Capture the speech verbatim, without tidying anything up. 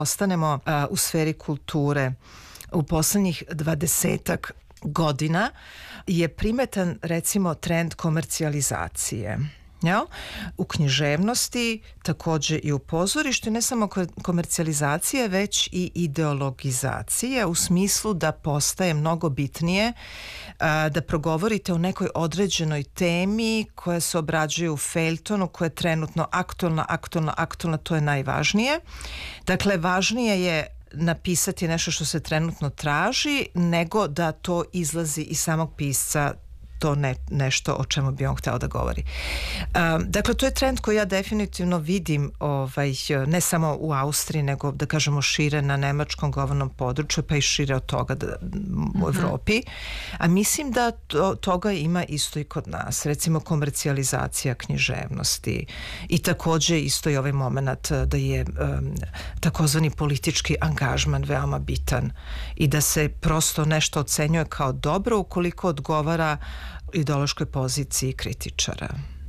ostanemo a, u sferi kulture, u poslednjih dvadesetak godina je primetan recimo trend komercijalizacije. Ja? U književnosti, takođe i u pozorištu, ne samo komercijalizacije, već i ideologizacije, u smislu da postaje mnogo bitnije a, da progovorite o nekoj određenoj temi koja se obrađuje u feljtonu, koja je trenutno aktualna, aktualna, aktualna, to je najvažnije. Dakle, važnije je napisati nešto što se trenutno traži, nego da to izlazi iz samog pisca, to ne, nešto o čemu bi on hteo da govori. Um, dakle, to je trend koji ja definitivno vidim ovaj, ne samo u Austriji, nego da kažemo šire na nemačkom govornom području, pa i šire od toga da, u Evropi. A mislim da to, toga ima isto i kod nas. Recimo komercijalizacija književnosti i takođe isto i ovaj moment da je um, takozvani politički angažman veoma bitan i da se prosto nešto ocenjuje kao dobro ukoliko odgovara ideološkoj poziciji kritičara.